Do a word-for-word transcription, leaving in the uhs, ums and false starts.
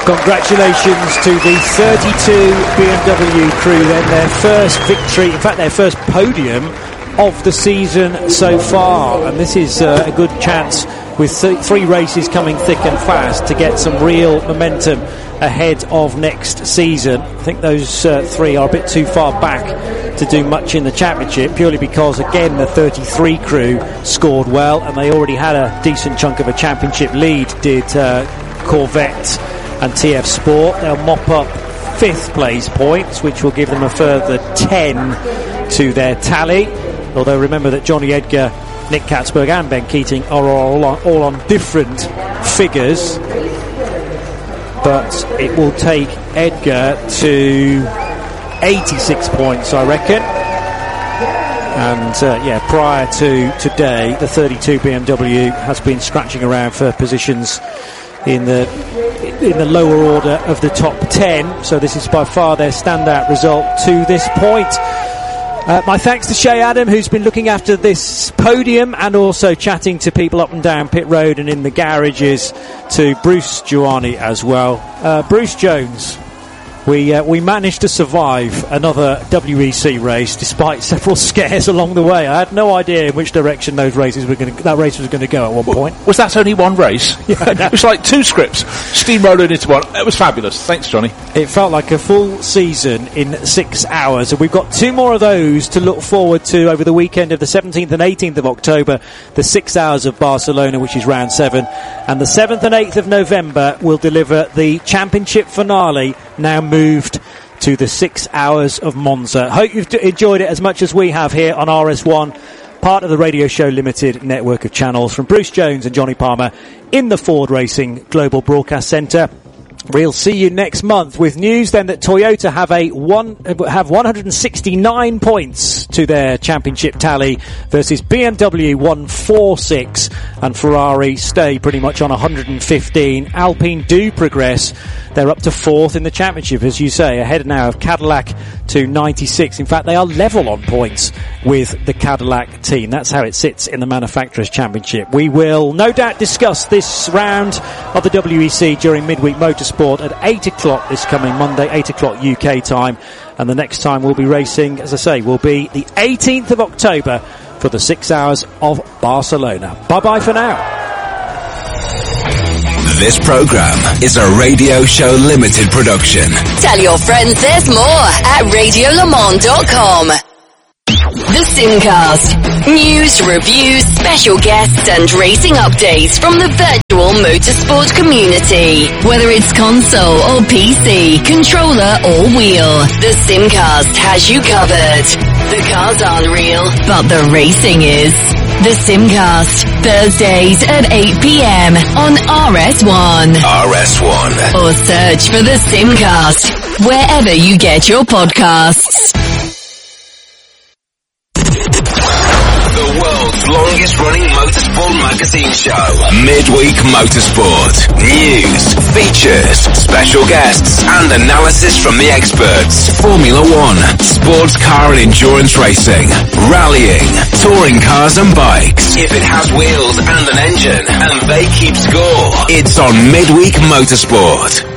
Congratulations to the thirty-two B M W crew then, their first victory, in fact their first podium of the season so far, and this is uh, a good chance with th- three races coming thick and fast to get some real momentum ahead of next season. I think those uh, three are a bit too far back to do much in the championship, purely because again the thirty-three crew scored well and they already had a decent chunk of a championship lead, did uh, Corvette and T F Sport. They'll mop up fifth place points, which will give them a further ten to their tally, although remember that Johnny Edgar, Nick Katzberg and Ben Keating are all on, all on different figures, but it will take Edgar to eighty-six points, I reckon. And uh, yeah, prior to today, the thirty-two B M W has been scratching around for positions in the in the lower order of the top ten, so this is by far their standout result to this point. Uh, my thanks to Shay Adam, who's been looking after this podium and also chatting to people up and down pit road and in the garages, to Bruce Giuani as well. Uh, Bruce Jones, we uh, we managed to survive another W E C race despite several scares along the way. I had no idea in which direction those races were going. That race was going to go at one point. Was that only one race? Yeah, it was like two scripts steamrolling into one. It was fabulous. Thanks, Johnny. It felt like a full season in six hours, and we've got two more of those to look forward to over the weekend of the seventeenth and eighteenth of October. The six hours of Barcelona, which is round seven, and the seventh and eighth of November will deliver the championship finale, now moved to the six hours of Monza. Hope you've enjoyed it as much as we have here on R S one, part of the Radio Show Limited network of channels. From Bruce Jones and Johnny Palmer in the Ford Racing Global Broadcast Centre. We'll see you next month with news then that Toyota have a one have one hundred sixty-nine points to their championship tally versus B M W one forty-six, and Ferrari stay pretty much on one hundred fifteen. Alpine do progress. They're up to fourth in the championship, as you say, ahead now of Cadillac to ninety-six. In fact, they are level on points with the Cadillac team. That's how it sits in the Manufacturers' Championship. We will no doubt discuss this round of the W E C during Midweek Motorsport at eight o'clock this coming Monday, eight o'clock U K time. And the next time we'll be racing, as I say, will be the eighteenth of October for the six hours of Barcelona. Bye-bye for now. This program is a Radio Show Limited production. Tell your friends there's more at radio le mans dot com. The Simcast. News, reviews, special guests and racing updates from the virtual motorsport community. Whether it's console or P C, controller or wheel, the Simcast has you covered. The cars aren't real, but the racing is. The Simcast, Thursdays at eight p.m. on R S one. R S one. Or search for the Simcast wherever you get your podcasts. The world's longest running motorsport magazine show. Midweek Motorsport. News, features, special guests and analysis from the experts. Formula One, sports car and endurance racing, rallying, touring cars and bikes. If it has wheels and an engine and they keep score, it's on Midweek Motorsport.